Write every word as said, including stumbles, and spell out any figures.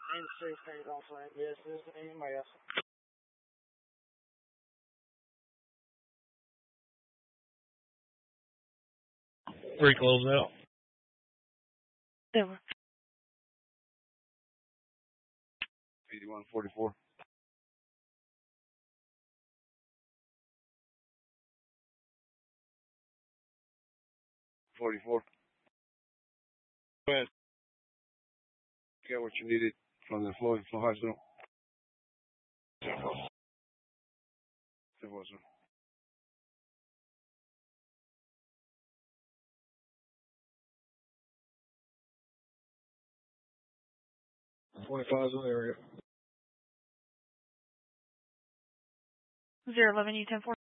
nine six eight also N B S. This is anybody else? Three close out. Over. eighty-one forty-four. forty-four. Go ahead. Get what you needed from the Floyd Floyd Hospital. It was, sir. twenty-five's in the area. zero eleven U ten four.